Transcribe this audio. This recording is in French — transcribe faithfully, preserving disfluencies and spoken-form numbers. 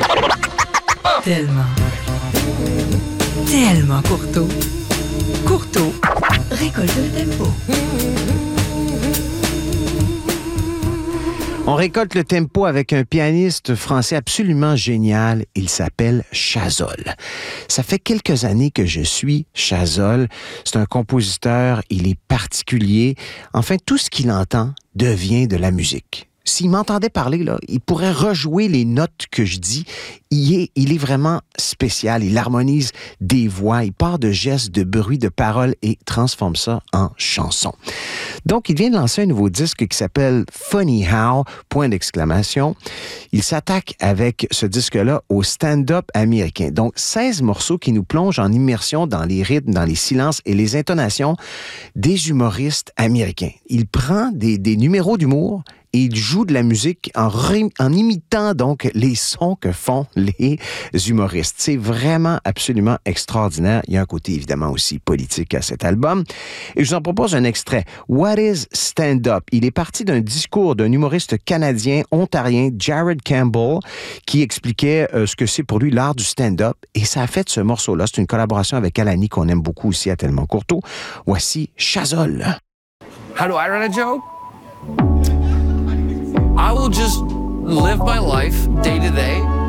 Tellement. Tellement Courteau. Courteau récolte le tempo. On récolte le tempo avec un pianiste français absolument génial. Il s'appelle Chazolles. Ça fait quelques années que je suis Chazolles. C'est un compositeur, il est particulier. Enfin, tout ce qu'il entend devient de la musique. S'il m'entendait parler, là, il pourrait rejouer les notes que je dis. Il est, il est vraiment spécial. Il harmonise des voix, il part de gestes, de bruits, de paroles et transforme ça en chanson. Donc, il vient de lancer un nouveau disque qui s'appelle Funny How, point d'exclamation. Il s'attaque avec ce disque-là au stand-up américain. Donc, seize morceaux qui nous plongent en immersion dans les rythmes, dans les silences et les intonations des humoristes américains. Il prend des, des numéros d'humour et il joue de la musique en, ré, en imitant donc les sons que font les humoristes. C'est vraiment absolument extraordinaire. Il y a un côté évidemment aussi politique à cet album. Et je vous en propose un extrait. What is stand-up? Il est parti d'un discours d'un humoriste canadien, ontarien, Jared Campbell, qui expliquait euh, ce que c'est pour lui l'art du stand-up. Et ça a fait de ce morceau-là. C'est une collaboration avec Alani qu'on aime beaucoup aussi à Tellement Courteau. Voici Chazolles. How do I run a joke? I will just live my life day to day